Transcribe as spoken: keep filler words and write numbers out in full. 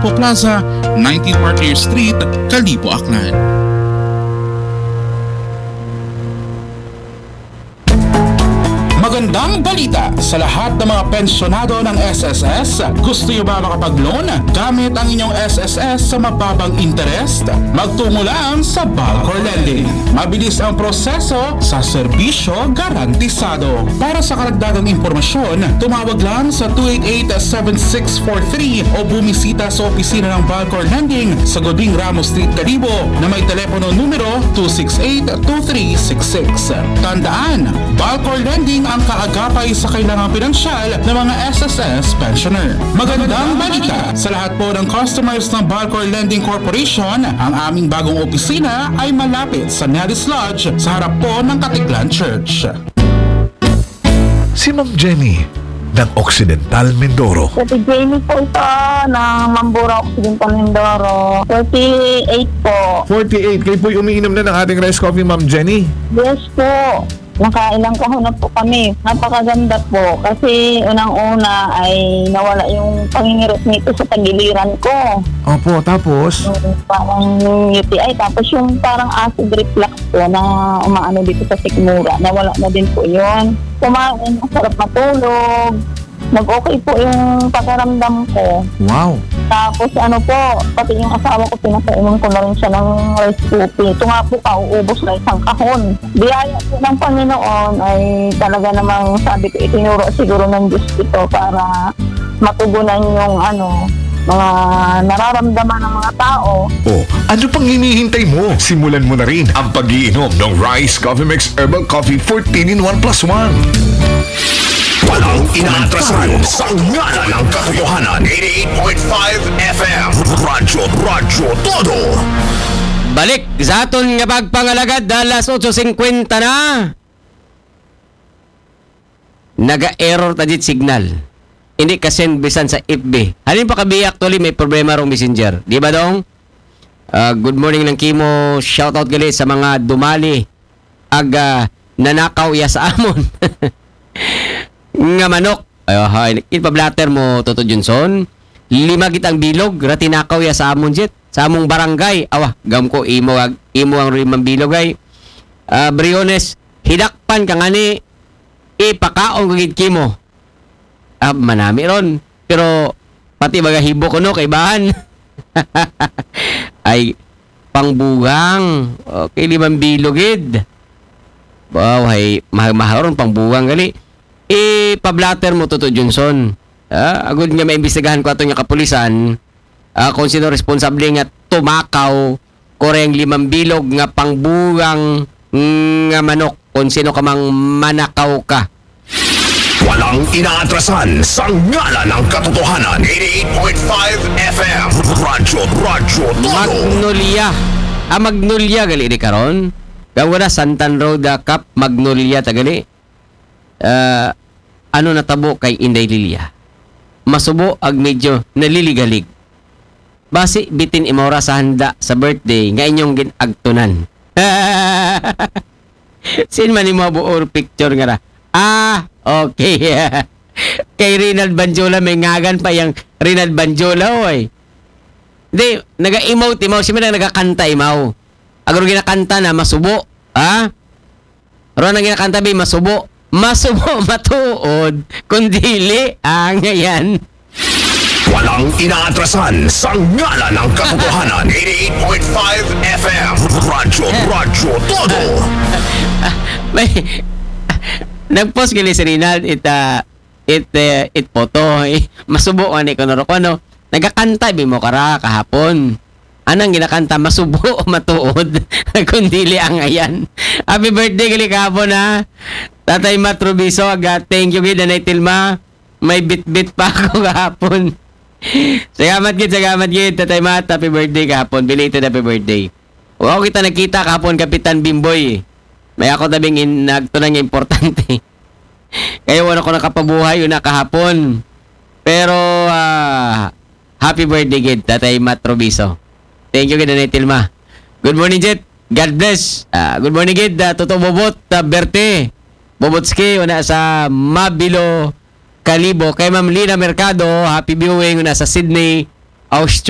Campo Plaza, nineteen Martyr Street, Kalibo, Aklan. Magandang balita sa lahat ng mga pensyonado ng S S S. Gusto niyo ba makapag-loan gamit ang inyong S S S sa mababang interest? Magtungo lang sa Balcor Lending. Mabilis ang proseso sa serbisyo garantisado. Para sa karagdagang impormasyon, tumawag lang sa two eight eight, seven six four three o bumisita sa opisina ng Balcor Lending sa Goding Ramos Street, Kalibo na may telepono numero two six eight, two three six six. Tandaan, Balcor Lending ang kaagapay sa kailangang pinansyal ng mga S S S pensioner. Magandang balita sa lahat po ng customers ng Balcor Lending Corporation. Ang aming bagong opisina ay malapit sa Nellis Lodge sa harap po ng Katiklan Church. Si Ma'am Jenny ng Occidental Mindoro. Si Jenny po ito ng Mambura Occidental Mindoro. forty-eight po. forty-eight. Kayo po'y umiinom na ng ating rice coffee, Ma'am Jenny. Yes po. Nakailang kahon na po kami. Napakaganda po. Kasi unang-una ay nawala yung pangingirot nito sa tagiliran ko. Opo, tapos? Yung parang U T I. Tapos yung parang acid reflux po na umaano dito sa sikmura. Nawala na din po yun. Kumain, masarap matulog. Nag-okay po yung pakiramdam ko. Wow. Tapos ano po, pati yung asawa ko, pinapainom ko na rin siya ng rice coffee. Ito nga po, kauubos na isang kahon. Biyaya po ng Panginoon ay talaga namang sabi ko, itinuro siguro ng Diyos ito para matugunan yung ano, mga nararamdaman ng mga tao. Oh, ano pang hinihintay mo? Simulan mo na rin ang pag-iinom ng Rice Coffee Mix Herbal Coffee fourteen in one plus one. Walang inaatrasan sa ngalan ng katotohanan. eighty-eight point five F M Radyo, Radyo Todo. Balik sa aton nga pagpangalagad alas eight fifty na. Naga-error ta dit signal. Hindi ka send bisan sa F B. Halin pa kabi actually may problema rong messenger. Di ba dong? Uh, good morning ng Kimo. Shoutout gali sa mga dumali aga nanakaw ya sa amon. Nga manok. Ay, ipablatter mo Toto Johnson. Lima kitang bilog ratinakaw ya sa amon jet. Sa among barangay. Awa, gam ko imo ag imo ang limang bilog ay. Uh, Briones, hidakpan ka ngani ipakaon ko gid kimo. Ah, manami ron. Pero pati baga hibo ko no kay bahan. Ay pangbugang. Okay, limang bilog gid. Wow, hay mahal ron pangbugang gali. I-pablatter mo Toto Johnson. Ah, agud nga maimbestigahan ko ato nga kapulisan. Ah, kung sino responsable nga tumakaw koreng limang bilog nga pangbugang nga manok kung sino ka mang manakaw ka. Walang inaatrasan sa ngalan ng katotohanan. eighty-eight point five F M Radyo, Radyo Todo. Magnolia. Ah, Magnolia gali di karon. Gawa na Santan Road Cup Magnolia tagali. Uh, ano natabo kay Inday Lilia. Masubo ag medyo naliligalig. Basi bitin imora sa handa sa birthday nga inyong ginagtunan. Sin man imo buor picture nga ra. Ah, okay. Kay Rinald Banjola may ngagan pa yang Rinald Banjola oy. Di naga-emote imaw si man nagakanta imaw. Agro ginakanta na masubo, ha? Ro na ginakanta bi masubo. Masubo matuod kundili ang yan. Walang inaatrasan sa ngalan ng katotohanan. eighty-eight point five F M Radyo, Radyo Todo. May nagpost gali si Rinald it uh, it uh, it photo eh. Masubo ani ko no kono. Nagakanta bi mo kara kahapon. Anang ginakanta masubo o matuod kundili ang ayan. Happy birthday gali kahapon ha. Tatay Matrubiso aga thank you gid na Tilma. May bit-bit pa ako kahapon. Salamat gid, salamat gid Tatay Mat. Happy birthday kahapon. Belated happy birthday. Wow, kita nakita kahapon Kapitan Bimboy. May ako tabing in, nagtunang importante. Kaya wala ko nakapabuhay yun na kahapon. Pero uh, happy birthday gid Tatay Matrubiso. Thank you gid na Tilma. Good morning Jet. God bless. Uh, good morning gid uh, Toto Bobot uh, Berte. Bobotski una sa Mabilo Kalibo. Kay Ma'am Lina Mercado, happy viewing una sa Sydney, Australia.